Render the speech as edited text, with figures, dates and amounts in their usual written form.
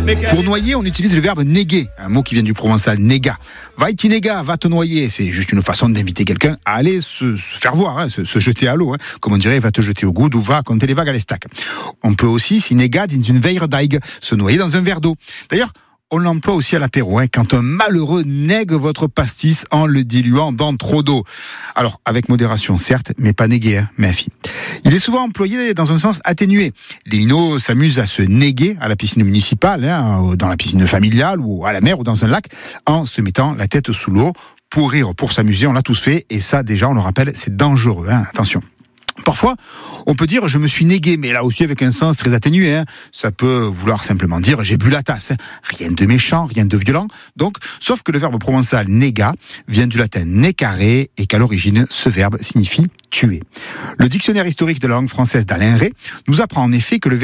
Pour noyer, on utilise le verbe néguer, un mot qui vient du provençal nega. Vai-ti nega, va te noyer, c'est juste une façon d'inviter quelqu'un à aller se faire voir, se jeter à l'eau, comme on dirait, va te jeter au coude ou va compter les vagues à l'estac. On peut aussi s'y nega dans une veille daig, se noyer dans un verre d'eau. D'ailleurs, on l'emploie aussi à l'apéro, quand un malheureux nègue votre pastis en le diluant dans trop d'eau. Alors, avec modération, certes, mais pas néguer, ma fille. Il est souvent employé dans un sens atténué. Les minots s'amusent à se néguer à la piscine municipale, dans la piscine familiale, ou à la mer, ou dans un lac, en se mettant la tête sous l'eau. Pour rire, pour s'amuser, on l'a tous fait, et ça, déjà, on le rappelle, c'est dangereux, attention. Parfois, on peut dire « je me suis négué », mais là aussi avec un sens très atténué. Ça peut vouloir simplement dire « j'ai bu la tasse ». Rien de méchant, rien de violent. Donc, sauf que le verbe provençal « nega » vient du latin « necare » et qu'à l'origine, ce verbe signifie « tuer ». Le dictionnaire historique de la langue française d'Alain Rey nous apprend en effet que le verbe